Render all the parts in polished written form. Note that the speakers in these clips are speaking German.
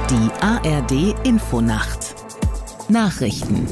Die ARD Infonacht Nachrichten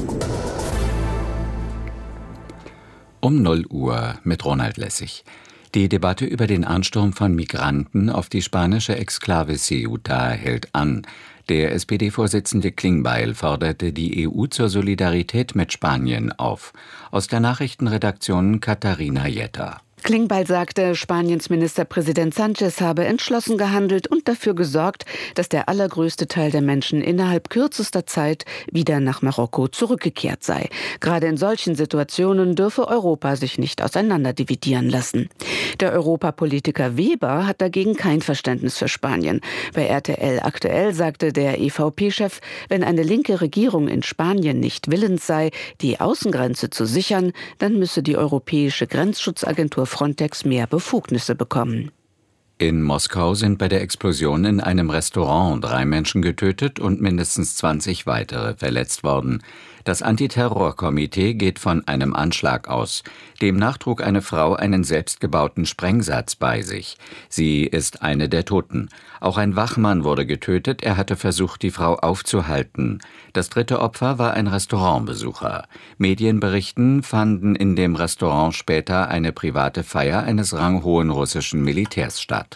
Um 0 Uhr mit Ronald Lessig. Die Debatte über den Ansturm von Migranten auf die spanische Exklave Ceuta hält an. Der SPD-Vorsitzende Klingbeil forderte die EU zur Solidarität mit Spanien auf. Aus der Nachrichtenredaktion Katharina Jetter. Klingbeil sagte, Spaniens Ministerpräsident Sánchez habe entschlossen gehandelt und dafür gesorgt, dass der allergrößte Teil der Menschen innerhalb kürzester Zeit wieder nach Marokko zurückgekehrt sei. Gerade in solchen Situationen dürfe Europa sich nicht auseinanderdividieren lassen. Der Europapolitiker Weber hat dagegen kein Verständnis für Spanien. Bei RTL aktuell sagte der EVP-Chef, wenn eine linke Regierung in Spanien nicht willens sei, die Außengrenze zu sichern, dann müsse die Europäische Grenzschutzagentur Frontex mehr Befugnisse bekommen. In Moskau sind bei der Explosion in einem Restaurant 3 Menschen getötet und mindestens 20 weitere verletzt worden. Das Antiterrorkomitee geht von einem Anschlag aus. Demnach trug eine Frau einen selbstgebauten Sprengsatz bei sich. Sie ist eine der Toten. Auch ein Wachmann wurde getötet, er hatte versucht, die Frau aufzuhalten. Das 3. Opfer war ein Restaurantbesucher. Medienberichten fanden in dem Restaurant später eine private Feier eines ranghohen russischen Militärs statt.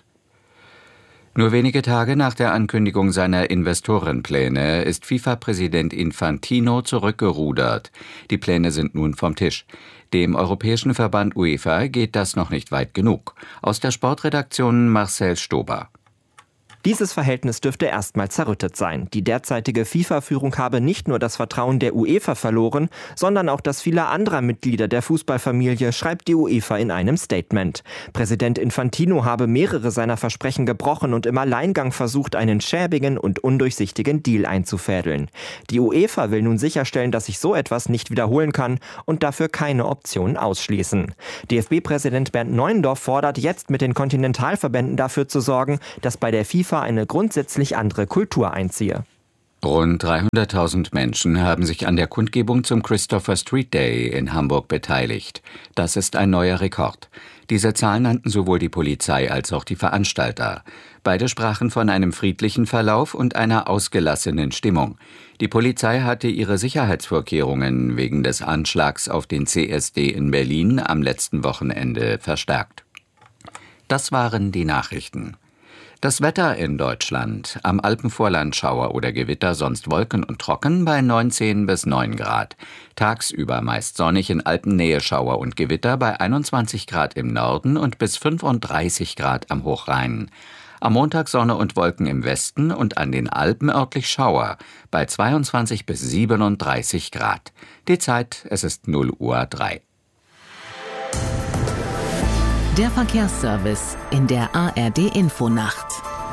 Nur wenige Tage nach der Ankündigung seiner Investorenpläne ist FIFA-Präsident Infantino zurückgerudert. Die Pläne sind nun vom Tisch. Dem Europäischen Verband UEFA geht das noch nicht weit genug. Aus der Sportredaktion Marcel Stober. Dieses Verhältnis dürfte erstmal zerrüttet sein. Die derzeitige FIFA-Führung habe nicht nur das Vertrauen der UEFA verloren, sondern auch das vieler anderer Mitglieder der Fußballfamilie, schreibt die UEFA in einem Statement. Präsident Infantino habe mehrere seiner Versprechen gebrochen und im Alleingang versucht, einen schäbigen und undurchsichtigen Deal einzufädeln. Die UEFA will nun sicherstellen, dass sich so etwas nicht wiederholen kann und dafür keine Option ausschließen. DFB-Präsident Bernd Neuendorf fordert jetzt mit den Kontinentalverbänden dafür zu sorgen, dass bei der FIFA eine grundsätzlich andere Kultur einziehe. Rund 300.000 Menschen haben sich an der Kundgebung zum Christopher Street Day in Hamburg beteiligt. Das ist ein neuer Rekord. Diese Zahl nannten sowohl die Polizei als auch die Veranstalter. Beide sprachen von einem friedlichen Verlauf und einer ausgelassenen Stimmung. Die Polizei hatte ihre Sicherheitsvorkehrungen wegen des Anschlags auf den CSD in Berlin am letzten Wochenende verstärkt. Das waren die Nachrichten. Das Wetter in Deutschland: am Alpenvorland Schauer oder Gewitter, sonst Wolken und trocken bei 19 bis 9 Grad. Tagsüber meist sonnig, in Alpennähe Schauer und Gewitter bei 21 Grad im Norden und bis 35 Grad am Hochrhein. Am Montag Sonne und Wolken im Westen und an den Alpen örtlich Schauer bei 22 bis 37 Grad. Die Zeit, es ist 0:03 Uhr. Der Verkehrsservice in der ARD Infonacht.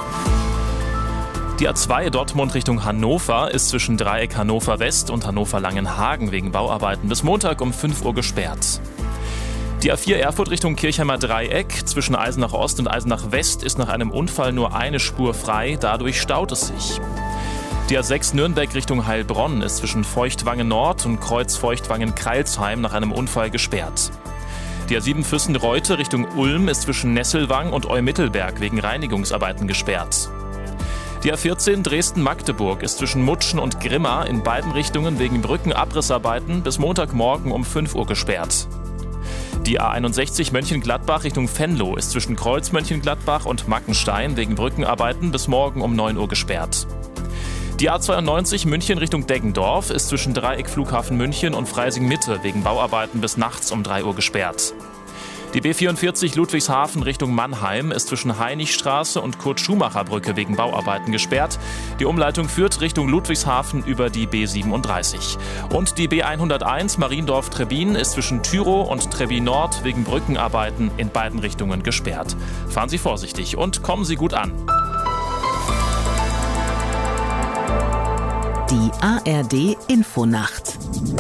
Die A2 Dortmund Richtung Hannover ist zwischen Dreieck Hannover West und Hannover Langenhagen wegen Bauarbeiten bis Montag um 5 Uhr gesperrt. Die A4 Erfurt Richtung Kirchheimer Dreieck zwischen Eisenach Ost und Eisenach West ist nach einem Unfall nur eine Spur frei, dadurch staut es sich. Die A6 Nürnberg Richtung Heilbronn ist zwischen Feuchtwangen Nord und Kreuz Feuchtwangen-Kreilsheim nach einem Unfall gesperrt. Die A7 Füssen-Reute Richtung Ulm ist zwischen Nesselwang und Eumittelberg wegen Reinigungsarbeiten gesperrt. Die A14 Dresden-Magdeburg ist zwischen Mutschen und Grimma in beiden Richtungen wegen Brückenabrissarbeiten bis Montagmorgen um 5 Uhr gesperrt. Die A61 Mönchengladbach Richtung Venlo ist zwischen Kreuz Mönchengladbach und Mackenstein wegen Brückenarbeiten bis morgen um 9 Uhr gesperrt. Die A92 München Richtung Deggendorf ist zwischen Dreieck Flughafen München und Freising Mitte wegen Bauarbeiten bis nachts um 3 Uhr gesperrt. Die B44 Ludwigshafen Richtung Mannheim ist zwischen Hainichstraße und Kurt-Schumacher-Brücke wegen Bauarbeiten gesperrt. Die Umleitung führt Richtung Ludwigshafen über die B37. Und die B101 Mariendorf-Trebbin ist zwischen Tyrow und Trebbin Nord wegen Brückenarbeiten in beiden Richtungen gesperrt. Fahren Sie vorsichtig und kommen Sie gut an. Die ARD Infonacht.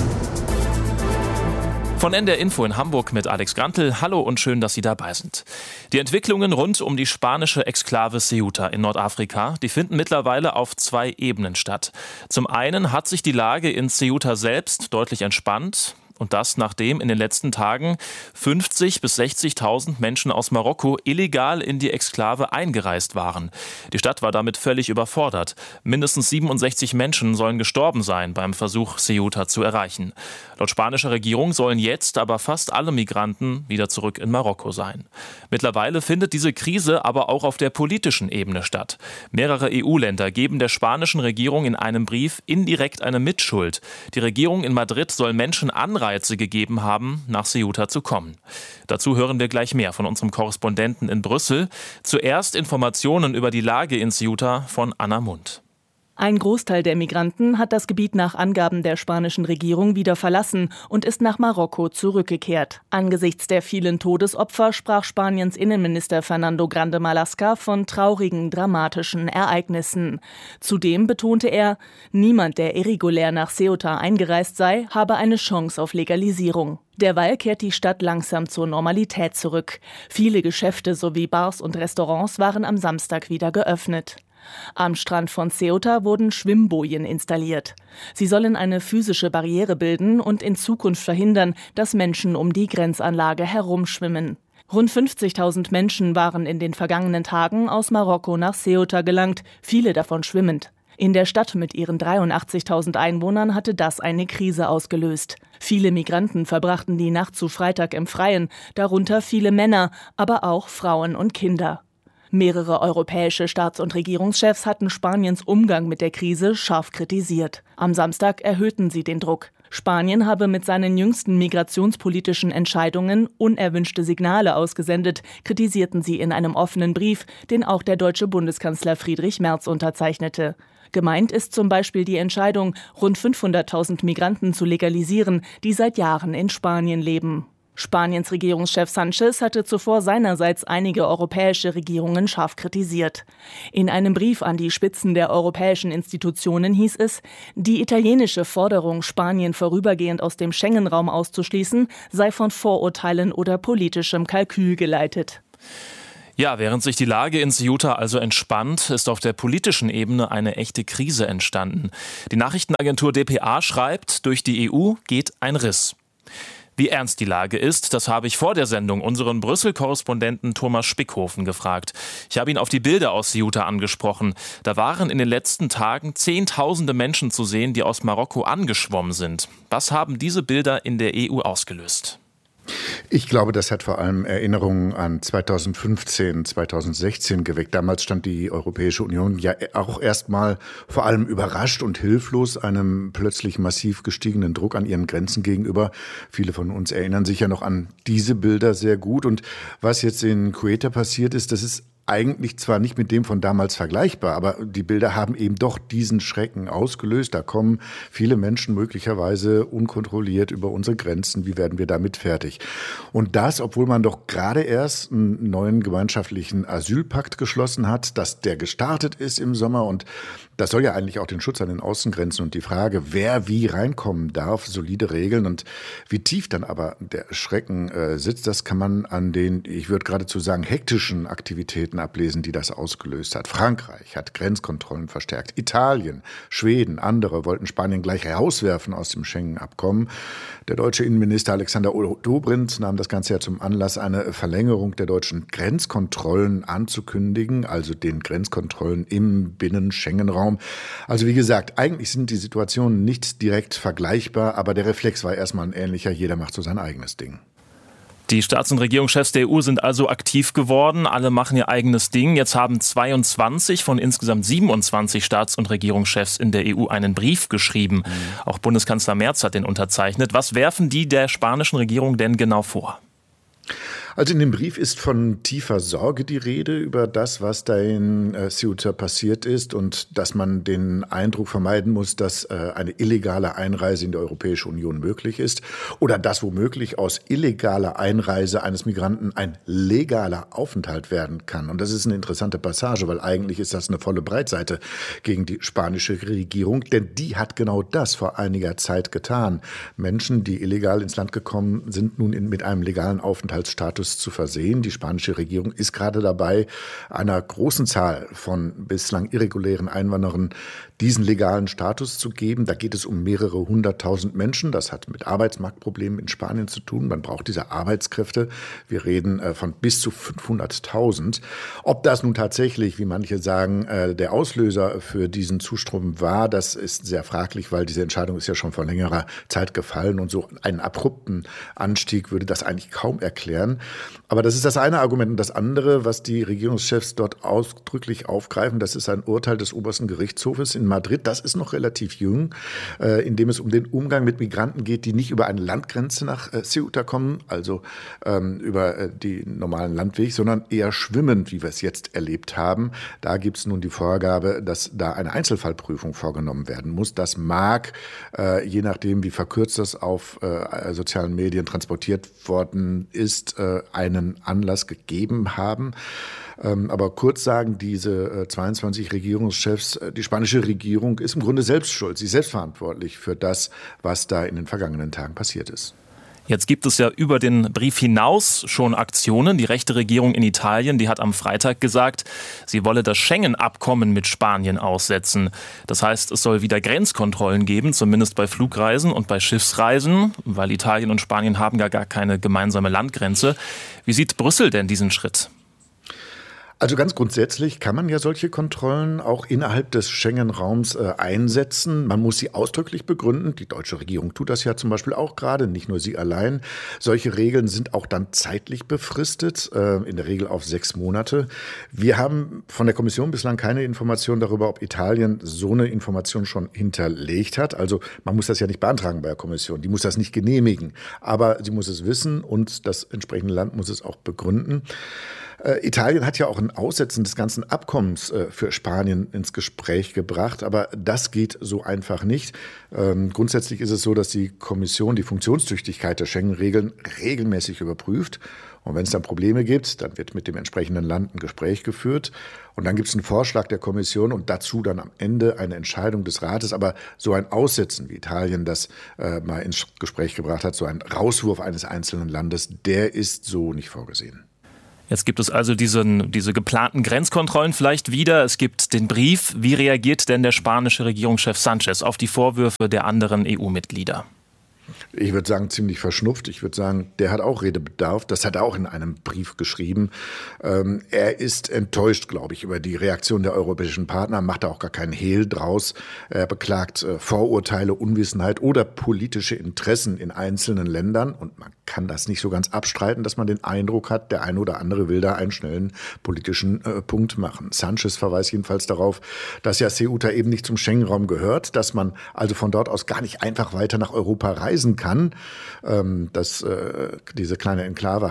Von NDR Info in Hamburg mit Alex Grantl. Hallo und schön, dass Sie dabei sind. Die Entwicklungen rund um die spanische Exklave Ceuta in Nordafrika, die finden mittlerweile auf 2 Ebenen statt. Zum einen hat sich die Lage in Ceuta selbst deutlich entspannt. Und das, nachdem in den letzten Tagen 50.000 bis 60.000 Menschen aus Marokko illegal in die Exklave eingereist waren. Die Stadt war damit völlig überfordert. Mindestens 67 Menschen sollen gestorben sein beim Versuch, Ceuta zu erreichen. Laut spanischer Regierung sollen jetzt aber fast alle Migranten wieder zurück in Marokko sein. Mittlerweile findet diese Krise aber auch auf der politischen Ebene statt. Mehrere EU-Länder geben der spanischen Regierung in einem Brief indirekt eine Mitschuld. Die Regierung in Madrid soll Menschen Anreize gegeben haben, nach Ceuta zu kommen. Dazu hören wir gleich mehr von unserem Korrespondenten in Brüssel. Zuerst Informationen über die Lage in Ceuta von Anna Mund. Ein Großteil der Migranten hat das Gebiet nach Angaben der spanischen Regierung wieder verlassen und ist nach Marokko zurückgekehrt. Angesichts der vielen Todesopfer sprach Spaniens Innenminister Fernando Grande Marlaska von traurigen, dramatischen Ereignissen. Zudem betonte er, niemand, der irregulär nach Ceuta eingereist sei, habe eine Chance auf Legalisierung. Derweil kehrt die Stadt langsam zur Normalität zurück. Viele Geschäfte sowie Bars und Restaurants waren am Samstag wieder geöffnet. Am Strand von Ceuta wurden Schwimmbojen installiert. Sie sollen eine physische Barriere bilden und in Zukunft verhindern, dass Menschen um die Grenzanlage herumschwimmen. Rund 50.000 Menschen waren in den vergangenen Tagen aus Marokko nach Ceuta gelangt, viele davon schwimmend. In der Stadt mit ihren 83.000 Einwohnern hatte das eine Krise ausgelöst. Viele Migranten verbrachten die Nacht zu Freitag im Freien, darunter viele Männer, aber auch Frauen und Kinder. Mehrere europäische Staats- und Regierungschefs hatten Spaniens Umgang mit der Krise scharf kritisiert. Am Samstag erhöhten sie den Druck. Spanien habe mit seinen jüngsten migrationspolitischen Entscheidungen unerwünschte Signale ausgesendet, kritisierten sie in einem offenen Brief, den auch der deutsche Bundeskanzler Friedrich Merz unterzeichnete. Gemeint ist zum Beispiel die Entscheidung, rund 500.000 Migranten zu legalisieren, die seit Jahren in Spanien leben. Spaniens Regierungschef Sánchez hatte zuvor seinerseits einige europäische Regierungen scharf kritisiert. In einem Brief an die Spitzen der europäischen Institutionen hieß es, die italienische Forderung, Spanien vorübergehend aus dem Schengen-Raum auszuschließen, sei von Vorurteilen oder politischem Kalkül geleitet. Ja, während sich die Lage in Ceuta also entspannt, ist auf der politischen Ebene eine echte Krise entstanden. Die Nachrichtenagentur dpa schreibt, durch die EU geht ein Riss. Wie ernst die Lage ist, das habe ich vor der Sendung unseren Brüssel-Korrespondenten Thomas Spickhofen gefragt. Ich habe ihn auf die Bilder aus Ceuta angesprochen. Da waren in den letzten Tagen Zehntausende Menschen zu sehen, die aus Marokko angeschwommen sind. Was haben diese Bilder in der EU ausgelöst? Ich glaube, das hat vor allem Erinnerungen an 2015, 2016 geweckt. Damals stand die Europäische Union ja auch erstmal vor allem überrascht und hilflos einem plötzlich massiv gestiegenen Druck an ihren Grenzen gegenüber. Viele von uns erinnern sich ja noch an diese Bilder sehr gut. Und was jetzt in Ceuta passiert ist, das ist eigentlich zwar nicht mit dem von damals vergleichbar, aber die Bilder haben eben doch diesen Schrecken ausgelöst. Da kommen viele Menschen möglicherweise unkontrolliert über unsere Grenzen. Wie werden wir damit fertig? Und das, obwohl man doch gerade erst einen neuen gemeinschaftlichen Asylpakt geschlossen hat, dass der gestartet ist im Sommer. Und das soll ja eigentlich auch den Schutz an den Außengrenzen und die Frage, wer wie reinkommen darf, solide regeln. Und wie tief dann aber der Schrecken sitzt, das kann man an den, ich würde geradezu sagen, hektischen Aktivitäten ablesen, die das ausgelöst hat. Frankreich hat Grenzkontrollen verstärkt. Italien, Schweden, andere wollten Spanien gleich rauswerfen aus dem Schengen-Abkommen. Der deutsche Innenminister Alexander Dobrindt nahm das Ganze ja zum Anlass, eine Verlängerung der deutschen Grenzkontrollen anzukündigen, also den Grenzkontrollen im Binnen-Schengen-Raum. Also wie gesagt, eigentlich sind die Situationen nicht direkt vergleichbar, aber der Reflex war erstmal ein ähnlicher. Jeder macht so sein eigenes Ding. Die Staats- und Regierungschefs der EU sind also aktiv geworden. Alle machen ihr eigenes Ding. Jetzt haben 22 von insgesamt 27 Staats- und Regierungschefs in der EU einen Brief geschrieben. Auch Bundeskanzler Merz hat den unterzeichnet. Was werfen die der spanischen Regierung denn genau vor? Also in dem Brief ist von tiefer Sorge die Rede über das, was da in Ceuta passiert ist und dass man den Eindruck vermeiden muss, dass eine illegale Einreise in die Europäische Union möglich ist oder dass womöglich aus illegaler Einreise eines Migranten ein legaler Aufenthalt werden kann. Und das ist eine interessante Passage, weil eigentlich ist das eine volle Breitseite gegen die spanische Regierung, denn die hat genau das vor einiger Zeit getan. Menschen, die illegal ins Land gekommen sind, nun mit einem legalen Aufenthaltsstatus Status zu versehen. Die spanische Regierung ist gerade dabei, einer großen Zahl von bislang irregulären Einwanderern diesen legalen Status zu geben. Da geht es um mehrere 100.000 Menschen. Das hat mit Arbeitsmarktproblemen in Spanien zu tun. Man braucht diese Arbeitskräfte. Wir reden von bis zu 500.000. Ob das nun tatsächlich, wie manche sagen, der Auslöser für diesen Zustrom war, das ist sehr fraglich, weil diese Entscheidung ist ja schon vor längerer Zeit gefallen und so einen abrupten Anstieg würde das eigentlich kaum erklären. Aber das ist das eine Argument. Und das andere, was die Regierungschefs dort ausdrücklich aufgreifen, das ist ein Urteil des obersten Gerichtshofes in Madrid. Das ist noch relativ jung, in dem es um den Umgang mit Migranten geht, die nicht über eine Landgrenze nach Ceuta kommen, also über den normalen Landweg, sondern eher schwimmend, wie wir es jetzt erlebt haben. Da gibt es nun die Vorgabe, dass da eine Einzelfallprüfung vorgenommen werden muss. Das mag, je nachdem, wie verkürzt das auf sozialen Medien transportiert worden ist, einen Anlass gegeben haben. Aber kurz sagen, diese 22 Regierungschefs, die spanische Regierung ist im Grunde selbst schuld. Sie ist selbstverantwortlich für das, was da in den vergangenen Tagen passiert ist. Jetzt gibt es ja über den Brief hinaus schon Aktionen. Die rechte Regierung in Italien, die hat am Freitag gesagt, sie wolle das Schengen-Abkommen mit Spanien aussetzen. Das heißt, es soll wieder Grenzkontrollen geben, zumindest bei Flugreisen und bei Schiffsreisen, weil Italien und Spanien haben gar keine gemeinsame Landgrenze. Wie sieht Brüssel denn diesen Schritt? Also ganz grundsätzlich kann man ja solche Kontrollen auch innerhalb des Schengen-Raums einsetzen. Man muss sie ausdrücklich begründen. Die deutsche Regierung tut das ja zum Beispiel auch gerade, nicht nur sie allein. Solche Regeln sind auch dann zeitlich befristet, in der Regel auf 6 Monate. Wir haben von der Kommission bislang keine Information darüber, ob Italien so eine Information schon hinterlegt hat. Also man muss das ja nicht beantragen bei der Kommission, die muss das nicht genehmigen. Aber sie muss es wissen und das entsprechende Land muss es auch begründen. Italien hat ja auch ein Aussetzen des ganzen Abkommens für Spanien ins Gespräch gebracht, aber das geht so einfach nicht. Grundsätzlich ist es so, dass die Kommission die Funktionstüchtigkeit der Schengen-Regeln regelmäßig überprüft. Und wenn es dann Probleme gibt, dann wird mit dem entsprechenden Land ein Gespräch geführt. Und dann gibt es einen Vorschlag der Kommission und dazu dann am Ende eine Entscheidung des Rates. Aber so ein Aussetzen, wie Italien das mal ins Gespräch gebracht hat, so ein Rauswurf eines einzelnen Landes, der ist so nicht vorgesehen. Jetzt gibt es also diese geplanten Grenzkontrollen vielleicht wieder. Es gibt den Brief. Wie reagiert denn der spanische Regierungschef Sánchez auf die Vorwürfe der anderen EU-Mitglieder? Ich würde sagen, ziemlich verschnupft. Ich würde sagen, der hat auch Redebedarf. Das hat er auch in einem Brief geschrieben. Er ist enttäuscht, glaube ich, über die Reaktion der europäischen Partner, macht da auch gar keinen Hehl draus. Er beklagt Vorurteile, Unwissenheit oder politische Interessen in einzelnen Ländern. Und man kann das nicht so ganz abstreiten, dass man den Eindruck hat, der eine oder andere will da einen schnellen politischen Punkt machen. Sánchez verweist jedenfalls darauf, dass ja Ceuta eben nicht zum Schengen-Raum gehört, dass man also von dort aus gar nicht einfach weiter nach Europa reisen kann, dass diese kleine Exklave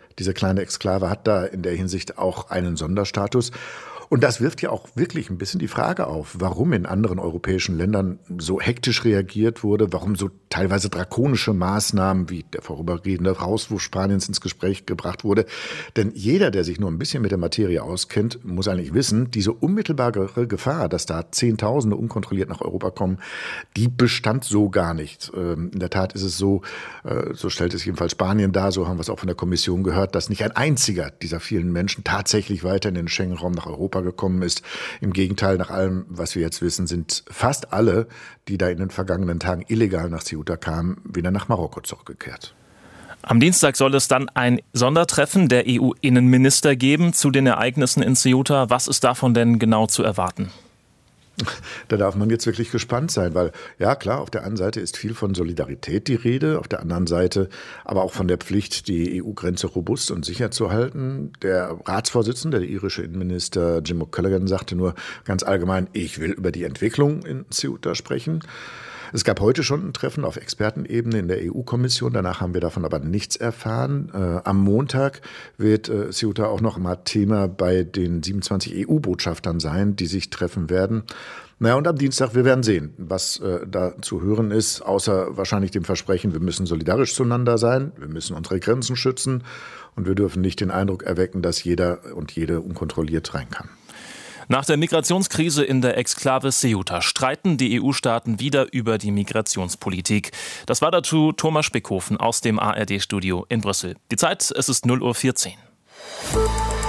hat da in der Hinsicht auch einen Sonderstatus. Und das wirft ja auch wirklich ein bisschen die Frage auf, warum in anderen europäischen Ländern so hektisch reagiert wurde, warum so teilweise drakonische Maßnahmen wie der vorübergehende Rauswurf Spaniens ins Gespräch gebracht wurde. Denn jeder, der sich nur ein bisschen mit der Materie auskennt, muss eigentlich wissen, diese unmittelbare Gefahr, dass da Zehntausende unkontrolliert nach Europa kommen, die bestand so gar nicht. In der Tat ist es so, so stellt es jedenfalls Spanien dar, so haben wir es auch von der Kommission gehört, dass nicht ein einziger dieser vielen Menschen tatsächlich weiter in den Schengen-Raum nach Europa gekommen ist. Im Gegenteil, nach allem, was wir jetzt wissen, sind fast alle, die da in den vergangenen Tagen illegal nach Ceuta kamen, wieder nach Marokko zurückgekehrt. Am Dienstag soll es dann ein Sondertreffen der EU-Innenminister geben zu den Ereignissen in Ceuta. Was ist davon denn genau zu erwarten? Da darf man jetzt wirklich gespannt sein, weil, ja klar, auf der einen Seite ist viel von Solidarität die Rede, auf der anderen Seite aber auch von der Pflicht, die EU-Grenze robust und sicher zu halten. Der Ratsvorsitzende, der irische Innenminister Jim O'Callaghan, sagte nur ganz allgemein, ich will über die Entwicklung in Ceuta sprechen. Es gab heute schon ein Treffen auf Expertenebene in der EU-Kommission. Danach haben wir davon aber nichts erfahren. Am Montag wird Ceuta auch noch mal Thema bei den 27 EU-Botschaftern sein, die sich treffen werden. Naja, und am Dienstag, wir werden sehen, was da zu hören ist, außer wahrscheinlich dem Versprechen, wir müssen solidarisch zueinander sein, wir müssen unsere Grenzen schützen und wir dürfen nicht den Eindruck erwecken, dass jeder und jede unkontrolliert rein kann. Nach der Migrationskrise in der Exklave Ceuta streiten die EU-Staaten wieder über die Migrationspolitik. Das war dazu Thomas Spickhofen aus dem ARD-Studio in Brüssel. Die Zeit, es ist 0:14 Uhr.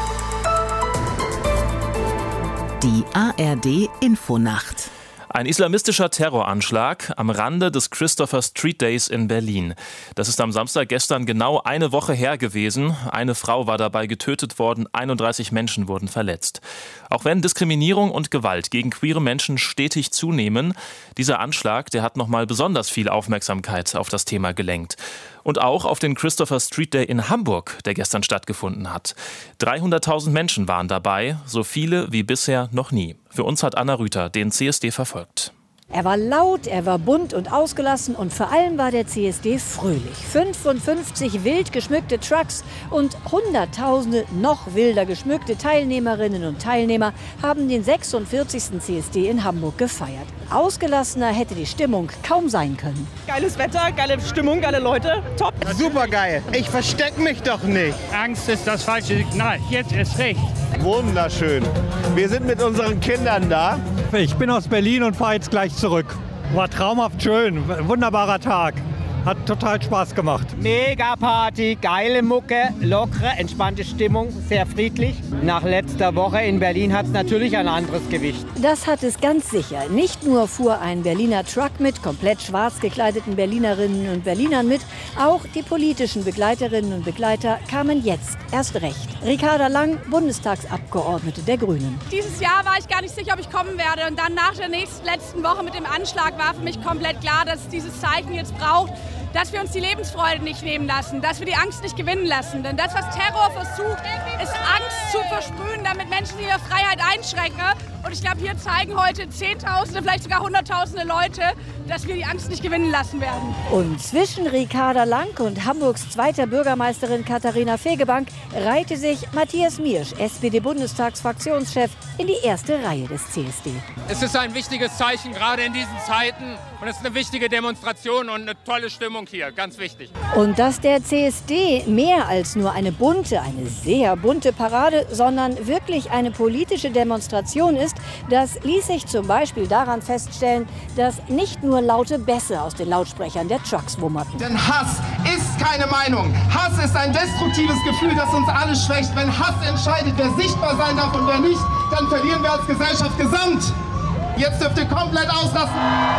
Die ARD-Infonacht. Ein islamistischer Terroranschlag am Rande des Christopher Street Days in Berlin. Das ist am Samstag gestern genau eine Woche her gewesen. Eine Frau war dabei getötet worden, 31 Menschen wurden verletzt. Auch wenn Diskriminierung und Gewalt gegen queere Menschen stetig zunehmen, dieser Anschlag, der hat nochmal besonders viel Aufmerksamkeit auf das Thema gelenkt. Und auch auf den Christopher Street Day in Hamburg, der gestern stattgefunden hat. 300.000 Menschen waren dabei, so viele wie bisher noch nie. Für uns hat Anna Rüther den CSD verfolgt. Er war laut, er war bunt und ausgelassen und vor allem war der CSD fröhlich. 55 wild geschmückte Trucks und Hunderttausende noch wilder geschmückte Teilnehmerinnen und Teilnehmer haben den 46. CSD in Hamburg gefeiert. Ausgelassener hätte die Stimmung kaum sein können. Geiles Wetter, geile Stimmung, geile Leute, top. Super geil, ich verstecke mich doch nicht. Angst ist das falsche Signal, jetzt ist recht. Wunderschön, wir sind mit unseren Kindern da. Ich bin aus Berlin und fahre jetzt gleich zurück. War traumhaft schön, wunderbarer Tag. Hat total Spaß gemacht. Mega Party, geile Mucke, lockere, entspannte Stimmung, sehr friedlich. Nach letzter Woche in Berlin hat es natürlich ein anderes Gewicht. Das hat es ganz sicher. Nicht nur fuhr ein Berliner Truck mit komplett schwarz gekleideten Berlinerinnen und Berlinern mit, auch die politischen Begleiterinnen und Begleiter kamen jetzt erst recht. Ricarda Lang, Bundestagsabgeordnete der Grünen. Dieses Jahr war ich gar nicht sicher, ob ich kommen werde. Und dann nach der letzten Woche mit dem Anschlag war für mich komplett klar, dass es dieses Zeichen jetzt braucht, dass wir uns die Lebensfreude nicht nehmen lassen, dass wir die Angst nicht gewinnen lassen. Denn das, was Terror versucht, ist Angst zu versprühen, damit Menschen ihre Freiheit einschränken. Und ich glaube, hier zeigen heute Zehntausende, vielleicht sogar Hunderttausende Leute, dass wir die Angst nicht gewinnen lassen werden. Und zwischen Ricarda Lang und Hamburgs zweiter Bürgermeisterin Katharina Fegebank reihte sich Matthias Miersch, SPD-Bundestagsfraktionschef, in die erste Reihe des CSD. Es ist ein wichtiges Zeichen, gerade in diesen Zeiten. Und es ist eine wichtige Demonstration und eine tolle Stimmung hier, ganz wichtig. Und dass der CSD mehr als nur eine sehr bunte Parade, sondern wirklich eine politische Demonstration ist, das ließ sich zum Beispiel daran feststellen, dass nicht nur laute Bässe aus den Lautsprechern der Trucks wummerten. Denn Hass ist keine Meinung. Hass ist ein destruktives Gefühl, das uns alle schwächt. Wenn Hass entscheidet, wer sichtbar sein darf und wer nicht, dann verlieren wir als Gesellschaft gesamt. Jetzt dürft ihr komplett auslassen.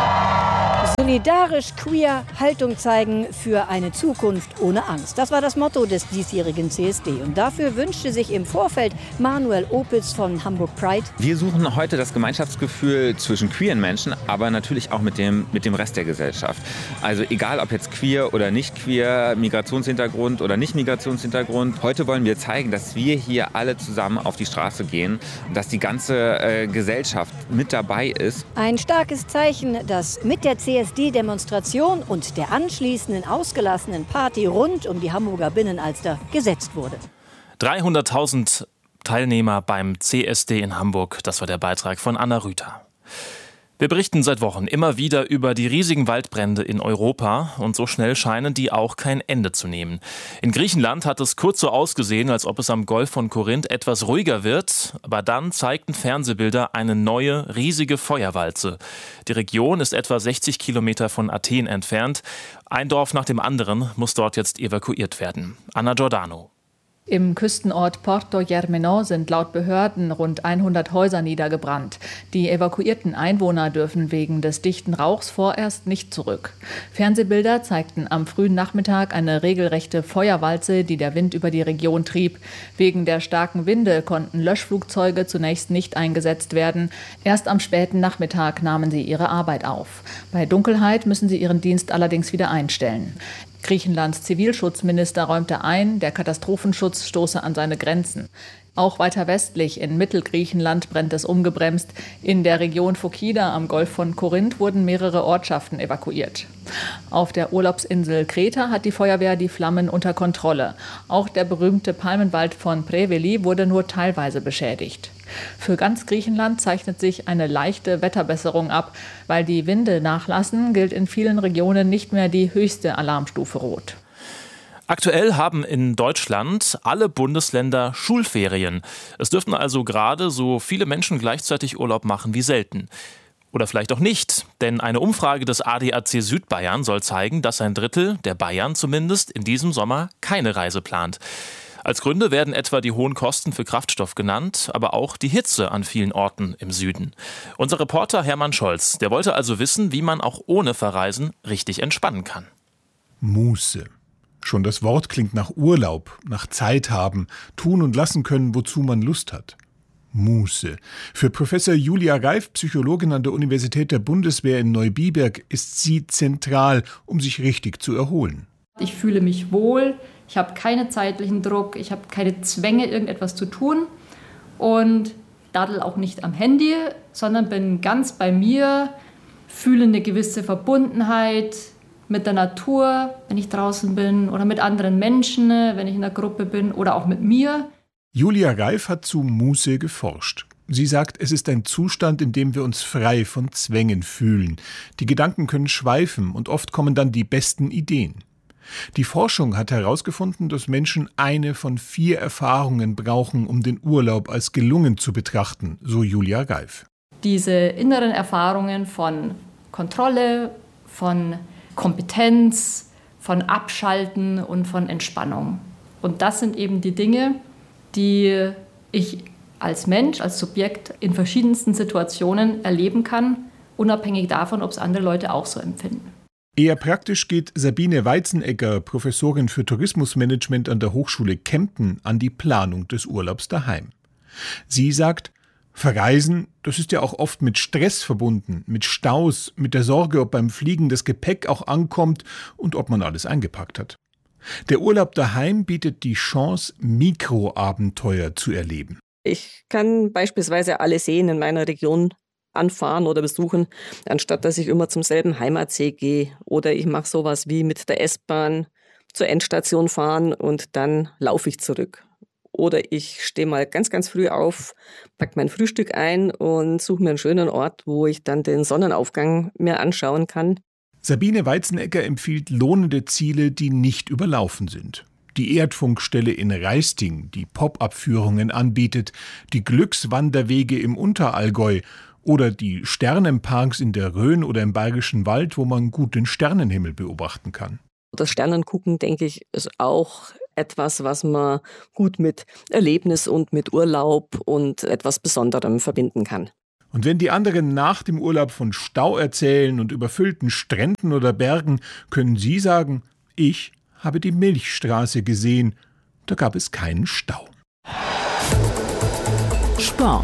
Solidarisch queer, Haltung zeigen für eine Zukunft ohne Angst. Das war das Motto des diesjährigen CSD. Und dafür wünschte sich im Vorfeld Manuel Opitz von Hamburg Pride. Wir suchen heute das Gemeinschaftsgefühl zwischen queeren Menschen, aber natürlich auch mit dem Rest der Gesellschaft. Also egal, ob jetzt queer oder nicht queer, Migrationshintergrund oder nicht Migrationshintergrund. Heute wollen wir zeigen, dass wir hier alle zusammen auf die Straße gehen und dass die ganze Gesellschaft mit dabei ist. Ein starkes Zeichen, das mit der CSD-Demonstration und der anschließenden ausgelassenen Party rund um die Hamburger Binnenalster gesetzt wurde. 300.000 Teilnehmer beim CSD in Hamburg, das war der Beitrag von Anna Rüther. Wir berichten seit Wochen immer wieder über die riesigen Waldbrände in Europa und so schnell scheinen die auch kein Ende zu nehmen. In Griechenland hat es kurz so ausgesehen, als ob es am Golf von Korinth etwas ruhiger wird, aber dann zeigten Fernsehbilder eine neue, riesige Feuerwalze. Die Region ist etwa 60 Kilometer von Athen entfernt. Ein Dorf nach dem anderen muss dort jetzt evakuiert werden. Anna Giordano. Im Küstenort Porto Germano sind laut Behörden rund 100 Häuser niedergebrannt. Die evakuierten Einwohner dürfen wegen des dichten Rauchs vorerst nicht zurück. Fernsehbilder zeigten am frühen Nachmittag eine regelrechte Feuerwalze, die der Wind über die Region trieb. Wegen der starken Winde konnten Löschflugzeuge zunächst nicht eingesetzt werden. Erst am späten Nachmittag nahmen sie ihre Arbeit auf. Bei Dunkelheit müssen sie ihren Dienst allerdings wieder einstellen. Griechenlands Zivilschutzminister räumte ein, der Katastrophenschutz stoße an seine Grenzen. Auch weiter westlich in Mittelgriechenland brennt es ungebremst. In der Region Phokida am Golf von Korinth wurden mehrere Ortschaften evakuiert. Auf der Urlaubsinsel Kreta hat die Feuerwehr die Flammen unter Kontrolle. Auch der berühmte Palmenwald von Preveli wurde nur teilweise beschädigt. Für ganz Griechenland zeichnet sich eine leichte Wetterbesserung ab. Weil die Winde nachlassen, gilt in vielen Regionen nicht mehr die höchste Alarmstufe Rot. Aktuell haben in Deutschland alle Bundesländer Schulferien. Es dürften also gerade so viele Menschen gleichzeitig Urlaub machen wie selten. Oder vielleicht auch nicht, denn eine Umfrage des ADAC Südbayern soll zeigen, dass ein Drittel der Bayern zumindest in diesem Sommer keine Reise plant. Als Gründe werden etwa die hohen Kosten für Kraftstoff genannt, aber auch die Hitze an vielen Orten im Süden. Unser Reporter Hermann Scholz, der wollte also wissen, wie man auch ohne Verreisen richtig entspannen kann. Muße. Schon das Wort klingt nach Urlaub, nach Zeit haben, tun und lassen können, wozu man Lust hat. Muße. Für Professor Julia Reif, Psychologin an der Universität der Bundeswehr in Neubiberg, ist sie zentral, um sich richtig zu erholen. Ich fühle mich wohl, ich habe keinen zeitlichen Druck, ich habe keine Zwänge, irgendetwas zu tun und daddel auch nicht am Handy, sondern bin ganz bei mir, fühle eine gewisse Verbundenheit mit der Natur, wenn ich draußen bin, oder mit anderen Menschen, wenn ich in einer Gruppe bin, oder auch mit mir. Julia Reif hat zu Muße geforscht. Sie sagt, es ist ein Zustand, in dem wir uns frei von Zwängen fühlen. Die Gedanken können schweifen und oft kommen dann die besten Ideen. Die Forschung hat herausgefunden, dass Menschen eine von 4 Erfahrungen brauchen, um den Urlaub als gelungen zu betrachten, so Julia Reif. Diese inneren Erfahrungen von Kontrolle, von Kompetenz, von Abschalten und von Entspannung. Und das sind eben die Dinge, die ich als Mensch, als Subjekt in verschiedensten Situationen erleben kann, unabhängig davon, ob es andere Leute auch so empfinden. Eher praktisch geht Sabine Weizenegger, Professorin für Tourismusmanagement an der Hochschule Kempten, an die Planung des Urlaubs daheim. Sie sagt, Verreisen, das ist ja auch oft mit Stress verbunden, mit Staus, mit der Sorge, ob beim Fliegen das Gepäck auch ankommt und ob man alles eingepackt hat. Der Urlaub daheim bietet die Chance, Mikroabenteuer zu erleben. Ich kann beispielsweise alle Seen in meiner Region anfahren oder besuchen, anstatt dass ich immer zum selben Heimatsee gehe. Oder ich mache sowas wie mit der S-Bahn zur Endstation fahren und dann laufe ich zurück. Oder ich stehe mal ganz, ganz früh auf, packe mein Frühstück ein und suche mir einen schönen Ort, wo ich dann den Sonnenaufgang mir anschauen kann. Sabine Weizenegger empfiehlt lohnende Ziele, die nicht überlaufen sind. Die Erdfunkstelle in Raisting, die Pop-up-Führungen anbietet, die Glückswanderwege im Unterallgäu oder die Sternenparks in der Rhön oder im Bayerischen Wald, wo man gut den Sternenhimmel beobachten kann. Das Sternengucken, denke ich, ist auch etwas, was man gut mit Erlebnis und mit Urlaub und etwas Besonderem verbinden kann. Und wenn die anderen nach dem Urlaub von Stau erzählen und überfüllten Stränden oder Bergen, können Sie sagen, ich habe die Milchstraße gesehen, da gab es keinen Stau. Sport.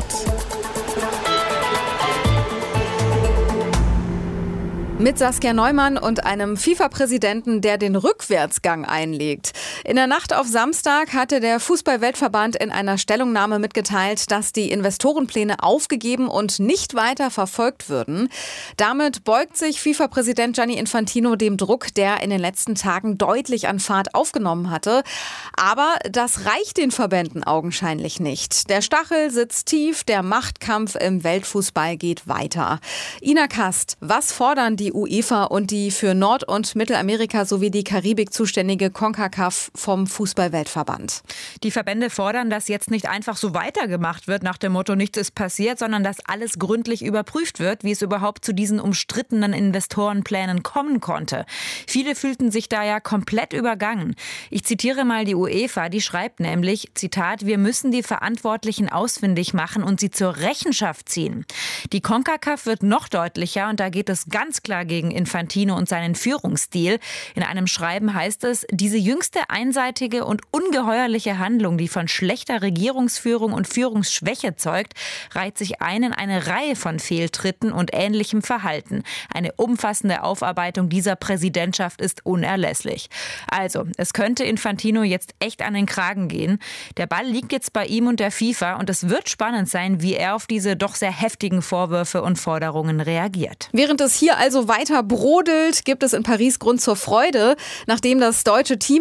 Mit Saskia Neumann und einem FIFA-Präsidenten, der den Rückwärtsgang einlegt. In der Nacht auf Samstag hatte der Fußball-Weltverband in einer Stellungnahme mitgeteilt, dass die Investorenpläne aufgegeben und nicht weiter verfolgt würden. Damit beugt sich FIFA-Präsident Gianni Infantino dem Druck, der in den letzten Tagen deutlich an Fahrt aufgenommen hatte. Aber das reicht den Verbänden augenscheinlich nicht. Der Stachel sitzt tief, der Machtkampf im Weltfußball geht weiter. Ina Kast, was fordern die UEFA und die für Nord- und Mittelamerika sowie die Karibik zuständige CONCACAF vom Fußball-Weltverband? Die Verbände fordern, dass jetzt nicht einfach so weitergemacht wird nach dem Motto, nichts ist passiert, sondern dass alles gründlich überprüft wird, wie es überhaupt zu diesen umstrittenen Investorenplänen kommen konnte. Viele fühlten sich da ja komplett übergangen. Ich zitiere mal die UEFA, die schreibt nämlich, Zitat, wir müssen die Verantwortlichen ausfindig machen und sie zur Rechenschaft ziehen. Die CONCACAF wird noch deutlicher und da geht es ganz klar gegen Infantino und seinen Führungsstil. In einem Schreiben heißt es, diese jüngste einseitige und ungeheuerliche Handlung, die von schlechter Regierungsführung und Führungsschwäche zeugt, reiht sich ein in eine Reihe von Fehltritten und ähnlichem Verhalten. Eine umfassende Aufarbeitung dieser Präsidentschaft ist unerlässlich. Also, es könnte Infantino jetzt echt an den Kragen gehen. Der Ball liegt jetzt bei ihm und der FIFA und es wird spannend sein, wie er auf diese doch sehr heftigen Vorwürfe und Forderungen reagiert. Während es hier also weiter brodelt, gibt es in Paris Grund zur Freude. Nachdem das deutsche Team an Tag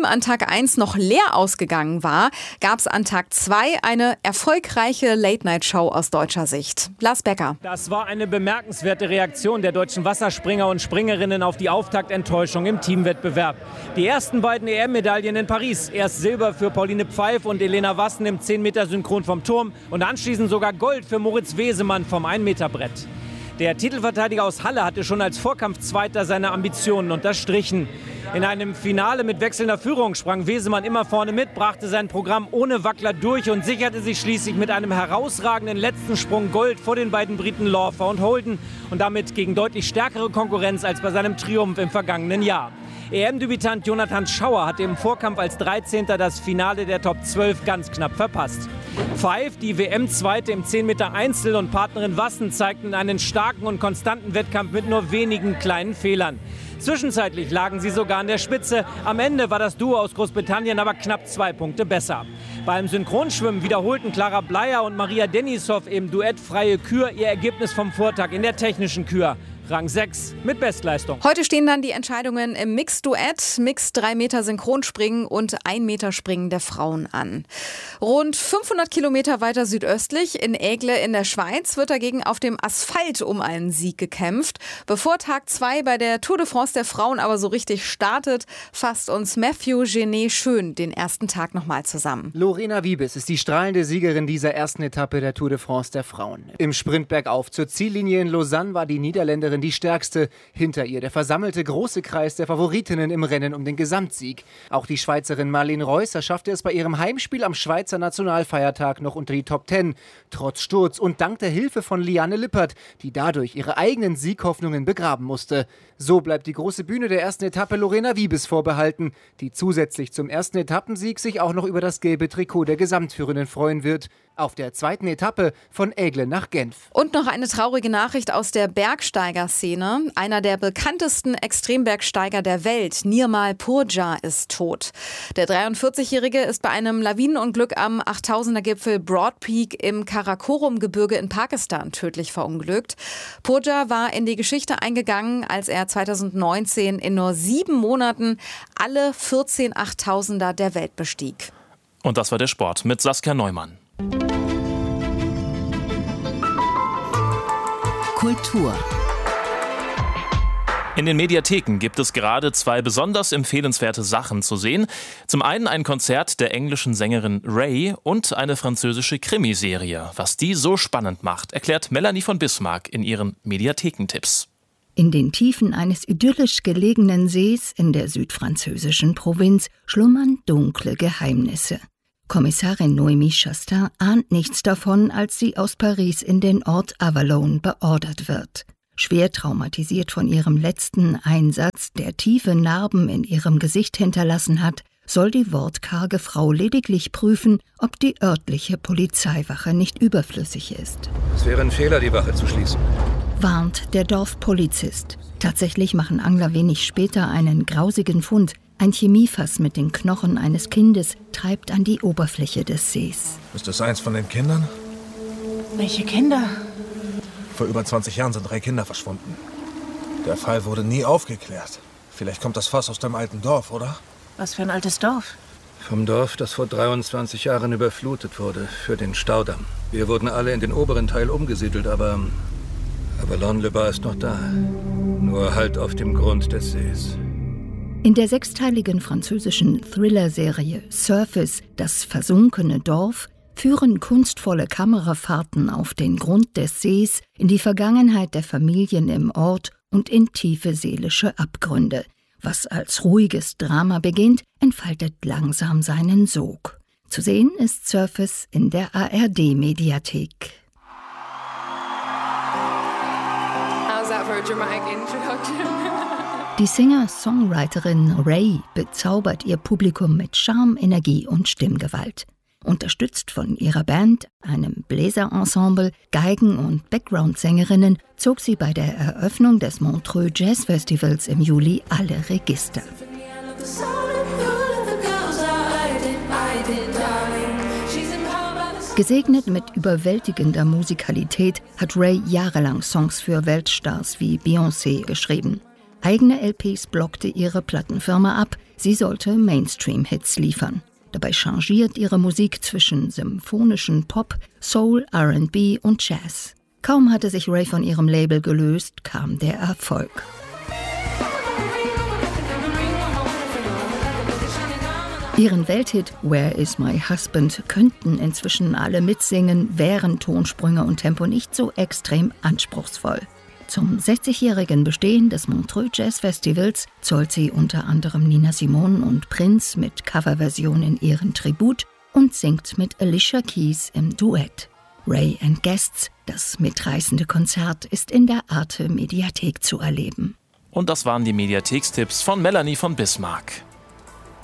Tag 1 noch leer ausgegangen war, gab es an Tag 2 eine erfolgreiche Late-Night-Show aus deutscher Sicht. Lars Becker. Das war eine bemerkenswerte Reaktion der deutschen Wasserspringer und Springerinnen auf die Auftaktenttäuschung im Teamwettbewerb. Die ersten beiden EM-Medaillen in Paris. Erst Silber für Pauline Pfeif und Elena Wassen im 10-Meter-Synchron vom Turm und anschließend sogar Gold für Moritz Wesemann vom 1-Meter-Brett. Der Titelverteidiger aus Halle hatte schon als Vorkampfzweiter seine Ambitionen unterstrichen. In einem Finale mit wechselnder Führung sprang Wesemann immer vorne mit, brachte sein Programm ohne Wackler durch und sicherte sich schließlich mit einem herausragenden letzten Sprung Gold vor den beiden Briten Lawfer und Holden und damit gegen deutlich stärkere Konkurrenz als bei seinem Triumph im vergangenen Jahr. EM-Debütant Jonathan Schauer hatte im Vorkampf als 13. das Finale der Top 12 ganz knapp verpasst. Pfeif, die WM-Zweite im 10-Meter Einzel und Partnerin Wassen zeigten einen starken und konstanten Wettkampf mit nur wenigen kleinen Fehlern. Zwischenzeitlich lagen sie sogar an der Spitze. Am Ende war das Duo aus Großbritannien aber knapp 2 Punkte besser. Beim Synchronschwimmen wiederholten Clara Bleier und Maria Denisov im Duett Freie Kür ihr Ergebnis vom Vortag in der technischen Kür. Rang 6 mit Bestleistung. Heute stehen dann die Entscheidungen im Mixed-Duett, Mixed 3 Meter Synchronspringen und 1 Meter Springen der Frauen an. Rund 500 Kilometer weiter südöstlich in Aigle in der Schweiz wird dagegen auf dem Asphalt um einen Sieg gekämpft. Bevor Tag 2 bei der Tour de France der Frauen aber so richtig startet, fasst uns Matthew Genet schön den ersten Tag nochmal zusammen. Lorena Wiebes ist die strahlende Siegerin dieser ersten Etappe der Tour de France der Frauen. Im Sprint bergauf zur Ziellinie in Lausanne war die Niederländerin die stärkste. Hinter ihr der versammelte große Kreis der Favoritinnen im Rennen um den Gesamtsieg. Auch die Schweizerin Marlene Reusser schaffte es bei ihrem Heimspiel am Schweizer Nationalfeiertag noch unter die Top 10. Trotz Sturz und dank der Hilfe von Liane Lippert, die dadurch ihre eigenen Sieghoffnungen begraben musste. So bleibt die große Bühne der ersten Etappe Lorena Wiebes vorbehalten, die zusätzlich zum ersten Etappensieg sich auch noch über das gelbe Trikot der Gesamtführenden freuen wird. Auf der zweiten Etappe von Aigle nach Genf. Und noch eine traurige Nachricht aus der Bergsteigerszene. Einer der bekanntesten Extrembergsteiger der Welt, Nirmal Purja, ist tot. Der 43-Jährige ist bei einem Lawinenunglück am 8000er-Gipfel Broad Peak im Karakorum-Gebirge in Pakistan tödlich verunglückt. Purja war in die Geschichte eingegangen, als er 2019 in nur 7 Monaten alle 14 8000er der Welt bestieg. Und das war der Sport mit Saskia Neumann. Kultur. In den Mediatheken gibt es gerade 2 besonders empfehlenswerte Sachen zu sehen. Zum einen ein Konzert der englischen Sängerin Ray und eine französische Krimiserie. Was die so spannend macht, erklärt Melanie von Bismarck in ihren Mediathekentipps. In den Tiefen eines idyllisch gelegenen Sees in der südfranzösischen Provinz schlummern dunkle Geheimnisse. Kommissarin Noémie Chastain ahnt nichts davon, als sie aus Paris in den Ort Avallon beordert wird. Schwer traumatisiert von ihrem letzten Einsatz, der tiefe Narben in ihrem Gesicht hinterlassen hat, soll die wortkarge Frau lediglich prüfen, ob die örtliche Polizeiwache nicht überflüssig ist. Es wäre ein Fehler, die Wache zu schließen, warnt der Dorfpolizist. Tatsächlich machen Angler wenig später einen grausigen Fund. Ein Chemiefass mit den Knochen eines Kindes treibt an die Oberfläche des Sees. Ist das eins von den Kindern? Welche Kinder? Vor über 20 Jahren sind 3 Kinder verschwunden. Der Fall wurde nie aufgeklärt. Vielleicht kommt das Fass aus dem alten Dorf, oder? Was für ein altes Dorf? Vom Dorf, das vor 23 Jahren überflutet wurde, für den Staudamm. Wir wurden alle in den oberen Teil umgesiedelt, aber Lon-le-Bas ist noch da. Nur halt auf dem Grund des Sees. In der 6-teiligen französischen Thriller-Serie Surface, das versunkene Dorf, führen kunstvolle Kamerafahrten auf den Grund des Sees, in die Vergangenheit der Familien im Ort und in tiefe seelische Abgründe. Was als ruhiges Drama beginnt, entfaltet langsam seinen Sog. Zu sehen ist Surface in der ARD-Mediathek. How's that for a dramatic introduction? Die Singer-Songwriterin Ray bezaubert ihr Publikum mit Charme, Energie und Stimmgewalt. Unterstützt von ihrer Band, einem Bläserensemble, Geigen- und Background-Sängerinnen, zog sie bei der Eröffnung des Montreux Jazz Festivals im Juli alle Register. Gesegnet mit überwältigender Musikalität hat Ray jahrelang Songs für Weltstars wie Beyoncé geschrieben. Eigene LPs blockte ihre Plattenfirma ab. Sie sollte Mainstream-Hits liefern. Dabei changiert ihre Musik zwischen symphonischen Pop, Soul, R&B und Jazz. Kaum hatte sich Ray von ihrem Label gelöst, kam der Erfolg. Ihren Welthit Where is my husband könnten inzwischen alle mitsingen, wären Tonsprünge und Tempo nicht so extrem anspruchsvoll. Zum 60-jährigen Bestehen des Montreux Jazz Festivals zollt sie unter anderem Nina Simone und Prince mit Coverversionen ihren Tribut und singt mit Alicia Keys im Duett. Ray and Guests, das mitreißende Konzert, ist in der Arte Mediathek zu erleben. Und das waren die Mediathekstipps von Melanie von Bismarck.